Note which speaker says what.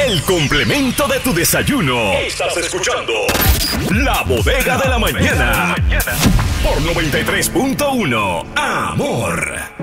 Speaker 1: el complemento de tu desayuno. Estás escuchando La Bodega de la Mañana por 93.1 Amor.